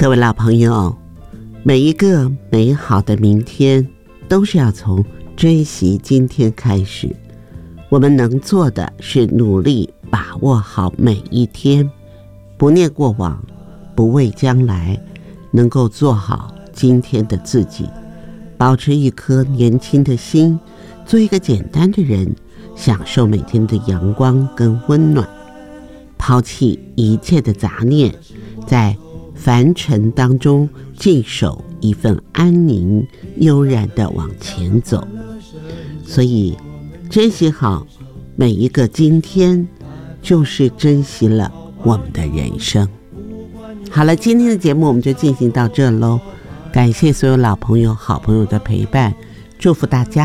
各位老朋友，每一个美好的明天都是要从珍惜今天开始。我们能做的是努力把握好每一天，不念过往，不畏将来，能够做好今天的自己，保持一颗年轻的心，做一个简单的人，享受每天的阳光跟温暖，抛弃一切的杂念，在凡尘当中静守一份安宁，悠然地往前走。所以珍惜好每一个今天，就是珍惜了我们的人生。好了，今天的节目我们就进行到这咯，感谢所有老朋友好朋友的陪伴，祝福大家